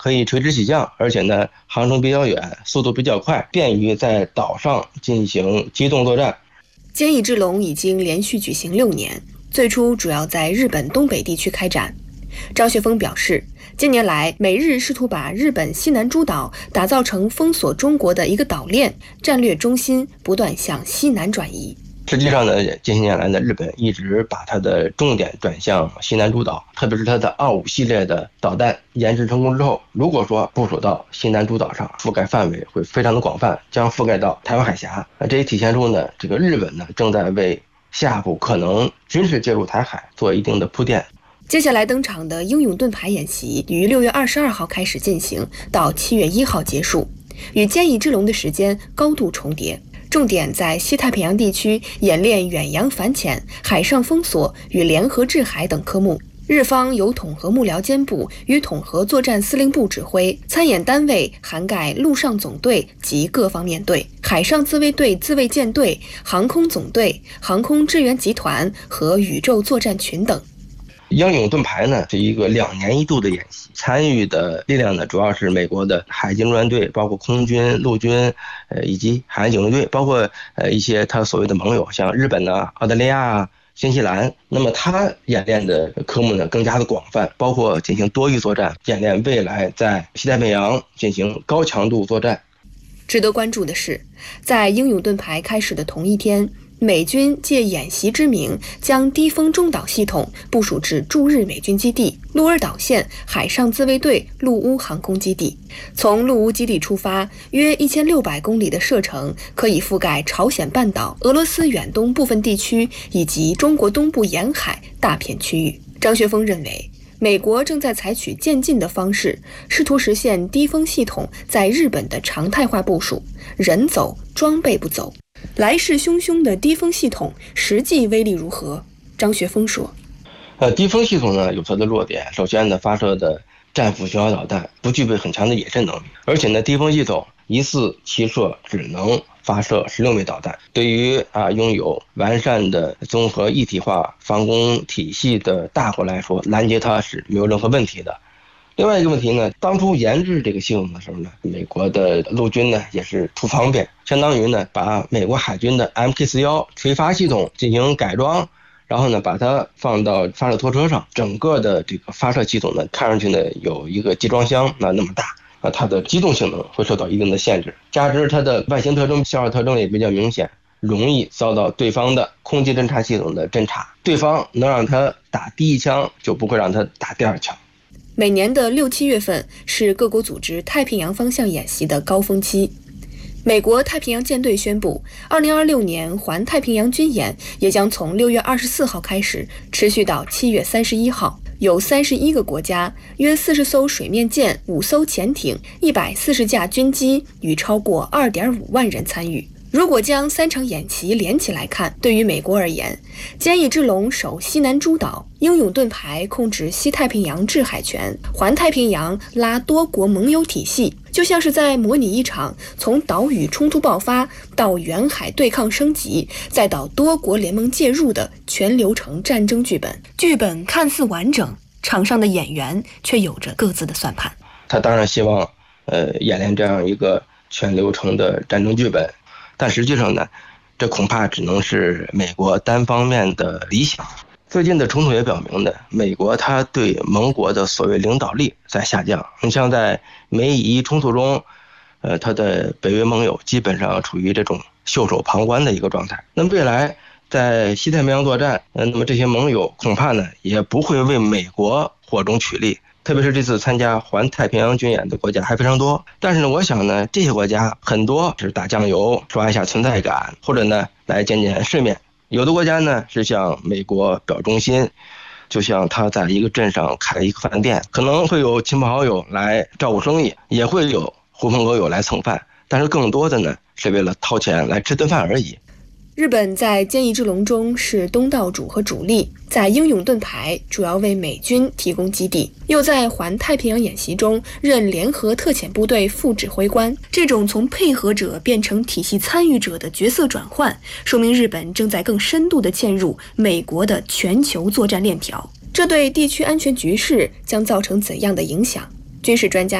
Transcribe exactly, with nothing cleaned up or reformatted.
可以垂直起降，而且呢航程比较远，速度比较快，便于在岛上进行机动作战。 坚毅之龙已经连续举行六年，最初主要在日本东北地区开展。张学峰表示，近年来美日试图把日本西南诸岛打造成封锁中国的一个岛链，战略中心不断向西南转移。 实际上呢，近些年来呢，日本一直把它的重点转向西南诸岛，特别是它的二五系列的导弹研制成功之后，如果说部署到西南诸岛上，覆盖范围会非常的广泛，将覆盖到台湾海峡。这也体现出呢，这个日本呢正在为下步可能军事介入台海做一定的铺垫。 接下来登场的英勇盾牌演习于六月二十二号开始进行，到七月一号结束，与坚毅之龙的时间高度重叠。重点在西太平洋地区演练远洋反潜、海上封锁与联合制海等科目。日方由统合幕僚监部与统合作战司令部指挥，参演单位涵盖陆上总队及各方面队、海上自卫队自卫舰队、航空总队、航空支援集团和宇宙作战群等。 英勇盾牌呢是一个两年一度的演习，参与的力量呢主要是美国的海军陆战队，包括空军、陆军，呃以及海岸警卫队，包括呃一些他所谓的盟友，像日本啊、澳大利亚啊、新西兰。那么他演练的科目呢更加的广泛，包括进行多域作战，演练未来在西太平洋进行高强度作战。 值得关注的是，在英勇盾牌开始的同一天，美军借演习之名，将低风中岛系统部署至驻日美军基地鹿儿岛县海上自卫队陆乌航空基地。从陆乌基地出发，约一千六百公里的射程，可以覆盖朝鲜半岛、俄罗斯远东部分地区以及中国东部沿海大片区域。张学峰认为，美国正在采取渐进的方式，试图实现低风系统在日本的常态化部署，人走，装备不走。来势汹汹的低风系统实际威力如何？张学峰说： 呃，低风系统呢有它的弱点，首先呢发射的战斧巡航导弹不具备很强的隐身能力，而且呢低风系统一次齐射只能发射十六枚导弹，对于啊拥有完善的综合一体化防空体系的大国来说，拦截它是没有任何问题的。另外一个问题呢，当初研制这个系统的时候呢，美国的陆军呢也是图方便，相当于呢把美国海军的 M K 四十一 垂发系统进行改装，然后呢把它放到发射拖车上，整个的这个发射系统呢看上去呢有一个集装箱那那么大啊，它的机动性能会受到一定的限制，加之它的外形特征、消耗特征也比较明显，容易遭到对方的空气侦察系统的侦察，对方能让它打第一枪，就不会让它打第二枪。 每年的六七月份是各国组织太平洋方向演习的高峰期。美国太平洋舰队宣布，二零二六年环太平洋军演也将从六月二十四号开始，持续到七月三十一号。有三十一个国家，约四十艘水面舰、五艘潜艇、一百四十架军机与超过二点五万人参与。如果将三场演习连起来看，对于美国而言，坚毅之龙守西南诸岛，英勇盾牌控制西太平洋制海权，环太平洋拉多国盟友体系，就像是在模拟一场从岛屿冲突爆发到远海对抗升级，再到多国联盟介入的全流程战争剧本。剧本看似完整，场上的演员却有着各自的算盘。 他当然希望呃演练这样一个全流程的战争剧本，但实际上呢，这恐怕只能是美国单方面的理想。最近的冲突也表明呢，美国它对盟国的所谓领导力在下降。你像在美以冲突中，呃，它的北约盟友基本上处于这种袖手旁观的一个状态。那么未来在西太平洋作战，呃，那么这些盟友恐怕呢也不会为美国火中取栗。特别是这次参加环太平洋军演的国家还非常多，但是呢，我想呢，这些国家很多是打酱油、刷一下存在感，或者呢来见见世面。有的国家呢是向美国表忠心，就像他在一个镇上开了一个饭店，可能会有亲朋好友来照顾生意，也会有狐朋狗友来蹭饭，但是更多的呢是为了掏钱来吃顿饭而已。 日本在坚毅之龙中是东道主和主力，在英勇盾牌主要为美军提供基地，又在环太平洋演习中任联合特遣部队副指挥官。这种从配合者变成体系参与者的角色转换，说明日本正在更深度地嵌入美国的全球作战链条。这对地区安全局势将造成怎样的影响？军事专家